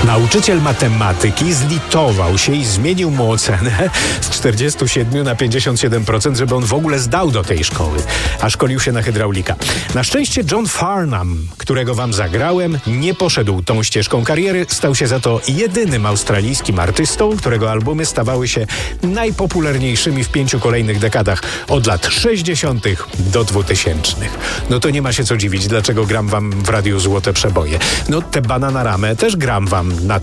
Nauczyciel matematyki zlitował się i zmienił mu ocenę z 47 na 57%, żeby on w ogóle zdał do tej szkoły, a szkolił się na hydraulika. Na szczęście John Farnham, którego wam zagrałem, nie poszedł tą ścieżką kariery, stał się za to jedynym australijskim artystą, którego albumy stawały się najpopularniejszymi w 5 kolejnych dekadach, od lat 60. do 2000. No to nie ma się co dziwić, dlaczego gram wam w radiu Złote Przeboje. No tę Bananaramę też gram wam na